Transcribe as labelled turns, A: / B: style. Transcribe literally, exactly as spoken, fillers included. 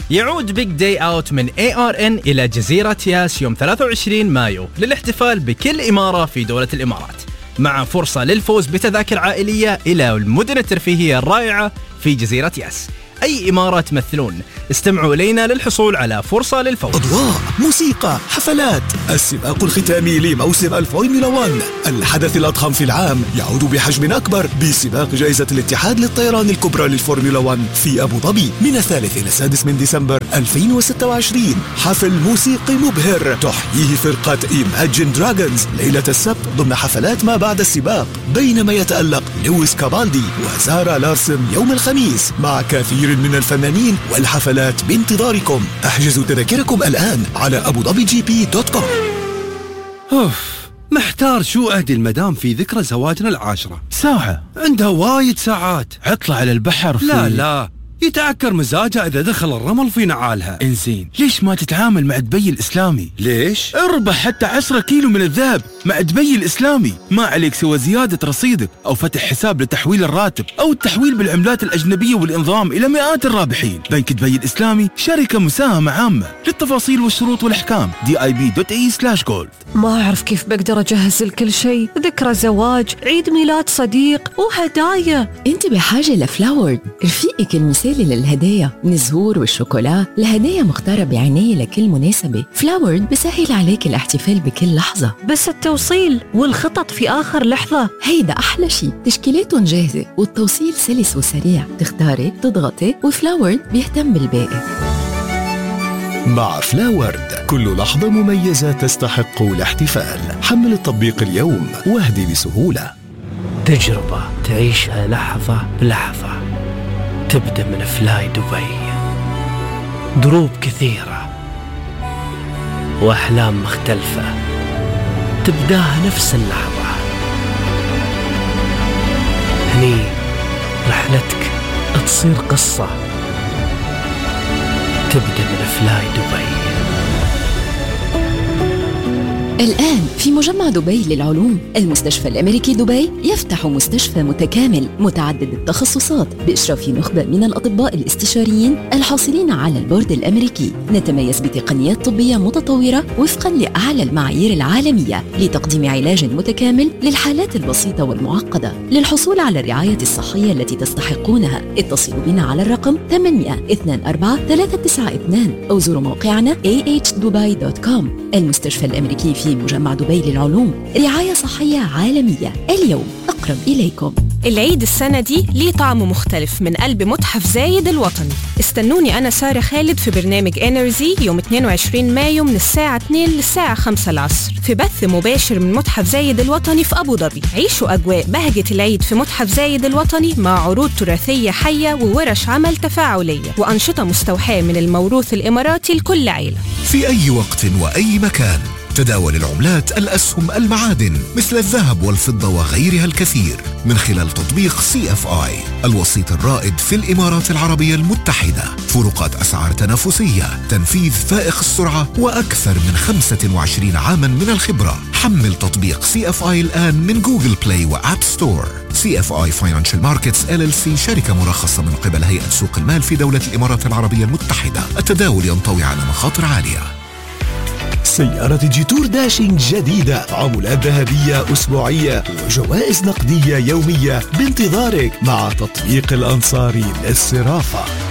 A: يعود بيج داي اوت من إيه آر إن إلى جزيرة ياس يوم ثلاثة وعشرين مايو للاحتفال بكل إمارة في دولة الإمارات، مع فرصة للفوز بتذاكر عائلية إلى المدن الترفيهية الرائعة في جزيرة ياس. أي إمارة تمثلون؟ استمعوا إلينا للحصول على فرصة للفوز.
B: أضواء، موسيقى، حفلات، السباق الختامي لموسم الفورمولا واحد، الحدث الأضخم في العام، يعود بحجم أكبر بسباق جائزة الاتحاد للطيران الكبرى للفورمولا واحد في أبو ظبي من الثالث إلى السادس من ديسمبر ألفين وستة وعشرين. حفل موسيقي مبهر تحييه فرقة Imagine Dragons ليلة السبت ضمن حفلات ما بعد السباق، بينما يتألق لويس كابالدي وسارة لارسن يوم الخميس مع كثير من الفنانين والحفلات بانتظاركم. احجزوا تذاكركم الآن على أبو ظبي جي بي دوت كوم.
C: أوف، محتار شو أهدي المدام في ذكرى زواجنا العاشرة. ساعة، عندها وايد ساعات. عطلة على البحر في... لا لا يتعكر مزاجها إذا دخل الرمل في نعالها. إنزين، ليش ما تتعامل مع دبي الإسلامي؟ ليش؟ اربح حتى عشرة كيلو من الذهب مع دبي الإسلامي، ما عليك سوى زيادة رصيدك أو فتح حساب لتحويل الراتب أو التحويل بالعملات الأجنبية والإنضمام إلى مئات الرابحين. بنك دبي الإسلامي شركة مساهمة عامة. للتفاصيل والشروط والأحكام دي آي بي دوت إي سلاش جولد.
D: ما أعرف كيف بقدر أجهز لكل شيء، ذكرى زواج، عيد ميلاد صديق وهدايا.
E: أنت بحاجة لفلاورد، رفيقك المثالي للهدايا، من الزهور والشوكولا لهدايا مختارة بعناية لكل مناسبة. فلاورد بسهل عليك الاحتفال بكل لحظة،
D: بس التوصيل والخطط في آخر لحظة
E: هيدا أحلى شيء. تشكيلاتهم جاهزة والتوصيل سلس وسريع، تختاري تضغطي وفلاورد بيهتم بالباقي.
B: مع فلاورد كل لحظة مميزة تستحق الاحتفال. حمل التطبيق اليوم واهدي بسهولة.
F: تجربة تعيشها لحظة بلحظة، تبدأ من فلاي دبي. دروب كثيرة وأحلام مختلفة تبداها نفس اللحظة. هني رحلتك تصير قصة، تبدأ من فلاي دبي.
E: الآن في مجمع دبي للعلوم، المستشفى الأمريكي دبي يفتح مستشفى متكامل متعدد التخصصات بإشراف نخبة من الأطباء الاستشاريين الحاصلين على البورد الأمريكي. نتميز بتقنيات طبية متطورة وفقاً لأعلى المعايير العالمية لتقديم علاج متكامل للحالات البسيطة والمعقدة. للحصول على الرعاية الصحية التي تستحقونها اتصلوا بنا على الرقم ثمانية اثنين أربعة ثلاثة تسعة اثنين أو زوروا موقعنا إيه إتش دبي دوت كوم. المستشفى الأمريكي في مجمع دبي للعلوم، رعاية صحية عالمية اليوم أقرب إليكم.
G: العيد السنة دي ليه طعم مختلف من قلب متحف زايد الوطني. استنوني أنا سارة خالد في برنامج إنرجي يوم اثنين وعشرين مايو من الساعة اثنين للساعة خمسة العصر في بث مباشر من متحف زايد الوطني في أبو ظبي. عيشوا أجواء بهجة العيد في متحف زايد الوطني مع عروض تراثية حية وورش عمل تفاعلية وأنشطة مستوحاة من الموروث الإماراتي لكل عيلة.
B: في أي وقت وأي مكان تداول العملات، الأسهم، المعادن مثل الذهب والفضة وغيرها الكثير من خلال تطبيق سي إف آي، الوسيط الرائد في الإمارات العربية المتحدة. فروقات أسعار تنافسية، تنفيذ فائق السرعة، وأكثر من خمسة وعشرين عاما من الخبرة. حمل تطبيق سي إف آي الآن من جوجل بلاي وآب ستور. سي إف آي Financial Markets إل إل سي شركة مرخصة من قبل هيئة سوق المال في دولة الإمارات العربية المتحدة. التداول ينطوي على مخاطر عالية. سيارة جيتور داشينج جديدة، عمولات ذهبية أسبوعية وجوائز نقدية يومية بانتظارك مع تطبيق الأنصاري للصرافة.